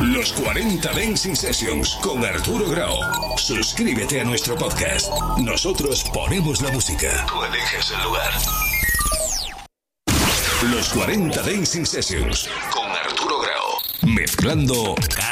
Los 40 Dancing Sessions con Arturo Grau. Suscríbete a nuestro podcast. Nosotros ponemos la música. Tú eliges el lugar. Los 40 Dancing Sessions con Arturo Grau. Mezclando